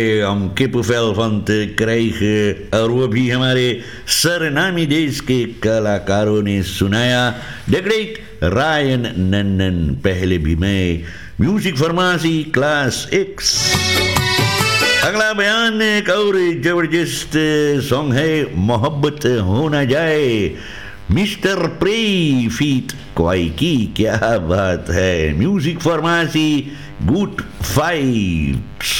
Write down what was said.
हम किपफेल फंत करेख और वो भी हमारे सरनामी देश के कलाकारों ने सुनाया द ग्रेट रायन नन्नन। पहले भी मैं म्यूजिक फरमासी क्लास एक्स। अगला बयान एक और जबरदस्त सॉन्ग है, मोहब्बत हो ना जाए, मिस्टर प्रे फीट क्वाई की। क्या बात है, म्यूजिक फरमासी गुड फाइब्स।